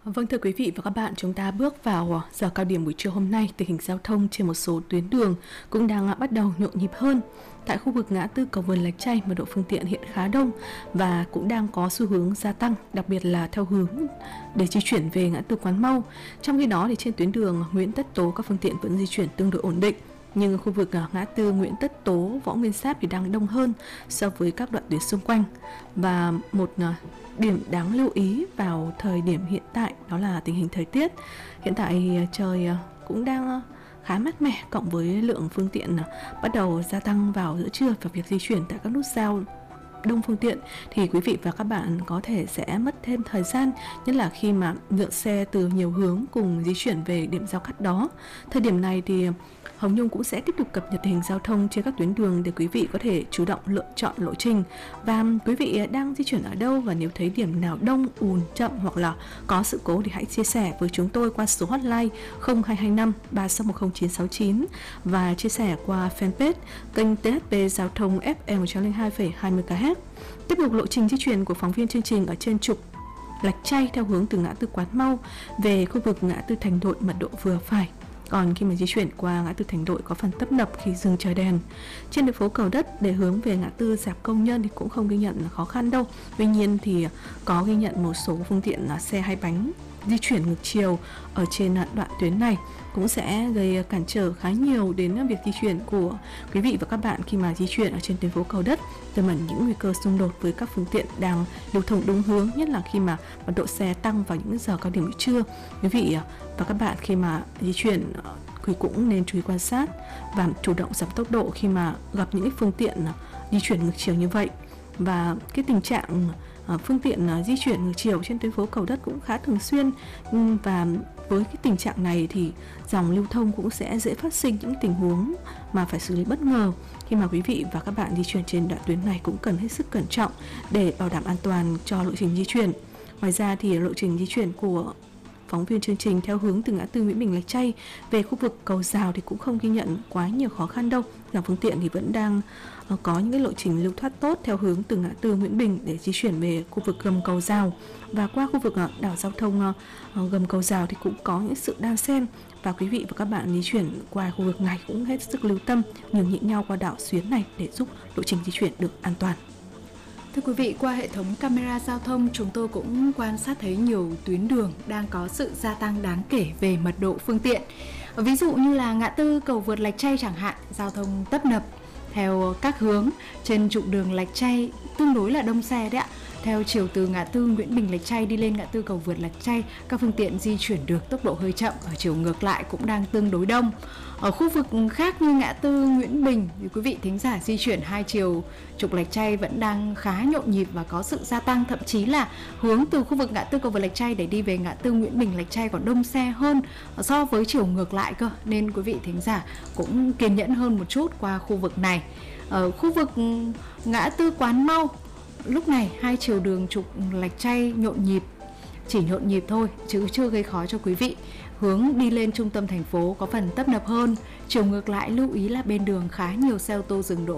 Vâng, thưa quý vị và các bạn, chúng ta bước vào giờ cao điểm buổi trưa hôm nay, tình hình giao thông trên một số tuyến đường cũng đang bắt đầu nhộn nhịp hơn. Tại khu vực ngã tư cầu Vượt Lạch Tray, mật độ phương tiện hiện khá đông và cũng đang có xu hướng gia tăng, đặc biệt là theo hướng để di chuyển về ngã tư Quán Mau. Trong khi đó thì trên tuyến đường Nguyễn Tất Tố các phương tiện vẫn di chuyển tương đối ổn định. Nhưng khu vực ngã tư Nguyễn Tất Tố, Võ Nguyên Giáp thì đang đông hơn so với các đoạn tuyến xung quanh. Và một điểm đáng lưu ý vào thời điểm hiện tại đó là tình hình thời tiết. Hiện tại trời cũng đang khá mát mẻ, cộng với lượng phương tiện bắt đầu gia tăng vào giữa trưa và việc di chuyển tại các nút giao đông phương tiện thì quý vị và các bạn có thể sẽ mất thêm thời gian, nhất là khi mà lượng xe từ nhiều hướng cùng di chuyển về điểm giao cắt đó. Thời điểm này thì Hồng Nhung cũng sẽ tiếp tục cập nhật tình hình giao thông trên các tuyến đường để quý vị có thể chủ động lựa chọn lộ trình. Và quý vị đang di chuyển ở đâu và nếu thấy điểm nào đông, ùn, chậm hoặc là có sự cố thì hãy chia sẻ với chúng tôi qua số hotline 0225 3610 969 và chia sẻ qua fanpage kênh THP Giao thông FM 102,20 MHz. Tiếp tục lộ trình di chuyển của phóng viên chương trình ở trên trục Lạch Tray theo hướng từ ngã tư Quán Mau về khu vực ngã tư Thành Đội, mật độ vừa phải. Còn khi mà di chuyển qua ngã tư Thành Đội có phần tấp nập khi dừng chờ đèn. Trên đường phố Cầu Đất để hướng về ngã tư Rạp Công Nhân thì cũng không ghi nhận khó khăn đâu. Tuy nhiên thì có ghi nhận một số phương tiện xe hai bánh di chuyển ngược chiều ở trên đoạn tuyến này cũng sẽ gây cản trở khá nhiều đến việc di chuyển của quý vị và các bạn khi mà di chuyển ở trên tuyến phố Cầu Đất, tiềm ẩn những nguy cơ xung đột với các phương tiện đang lưu thông đúng hướng, nhất là khi mà mật độ xe tăng vào những giờ cao điểm buổi trưa. Quý vị và các bạn khi mà di chuyển thì cũng nên chú ý quan sát và chủ động giảm tốc độ khi mà gặp những phương tiện di chuyển ngược chiều như vậy. Và cái tình trạng phương tiện di chuyển ngược chiều trên tuyến phố Cầu Đất cũng khá thường xuyên, và với cái tình trạng này thì dòng lưu thông cũng sẽ dễ phát sinh những tình huống mà phải xử lý bất ngờ. Khi mà quý vị và các bạn di chuyển trên đoạn tuyến này cũng cần hết sức cẩn trọng để bảo đảm an toàn cho lộ trình di chuyển. Ngoài ra thì lộ trình di chuyển của phóng viên chương trình theo hướng từ ngã tư Nguyễn Bình Lạch Tray về khu vực cầu Rào thì cũng không ghi nhận quá nhiều khó khăn đâu. Dòng phương tiện thì vẫn đang có những cái lộ trình lưu thoát tốt theo hướng từ ngã tư Nguyễn Bình để di chuyển về khu vực gầm cầu Rào, và qua khu vực đảo giao thông gầm cầu Rào thì cũng có những sự đan xen, và quý vị và các bạn di chuyển qua khu vực này cũng hết sức lưu tâm nhường nhịn nhau qua đảo Xuyến này để giúp lộ trình di chuyển được an toàn. Thưa quý vị, qua hệ thống camera giao thông, chúng tôi cũng quan sát thấy nhiều tuyến đường đang có sự gia tăng đáng kể về mật độ phương tiện. Ví dụ như là ngã tư cầu Vượt Lạch Tray chẳng hạn, giao thông tấp nập theo các hướng trên trục đường Lạch Tray tương đối là đông xe đấy ạ. Theo chiều từ ngã tư Nguyễn Bình Lạch Tray đi lên ngã tư cầu Vượt Lạch Tray, các phương tiện di chuyển được tốc độ hơi chậm, ở chiều ngược lại cũng đang tương đối đông. Ở khu vực khác như ngã tư Nguyễn Bình thì quý vị thính giả di chuyển hai chiều trục Lạch Tray vẫn đang khá nhộn nhịp và có sự gia tăng, thậm chí là hướng từ khu vực ngã tư cầu Vượt Lạch Tray để đi về ngã tư Nguyễn Bình Lạch Tray còn đông xe hơn so với chiều ngược lại cơ, nên quý vị thính giả cũng kiên nhẫn hơn một chút qua khu vực này. Ở khu vực ngã tư Quán Mau, lúc này hai chiều đường trục Lạch Tray nhộn nhịp, chỉ nhộn nhịp thôi chứ chưa gây khó cho quý vị. Hướng đi lên trung tâm thành phố có phần tấp nập hơn. Chiều ngược lại lưu ý là bên đường khá nhiều xe ô tô dừng đỗ